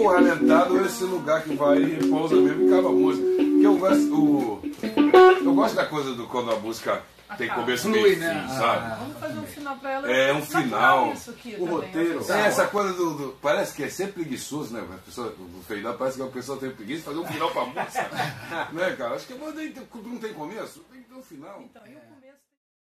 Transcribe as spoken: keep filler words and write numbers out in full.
o relentado é esse lugar que vai e pousa mesmo e acaba a música. Porque eu gosto, o, eu gosto da coisa do quando a música tem começo, meio e fim, né? sabe? Ah, Vamos fazer um final pra ela. É um final. Isso aqui O também, roteiro. né? É, essa coisa do, do- parece que é sempre preguiçoso, né? A pessoa, no final parece que a pessoa tem preguiça de fazer um final pra música. Né, cara? Acho que não tem, não tem começo, tem que ter um final. Então, e o começo?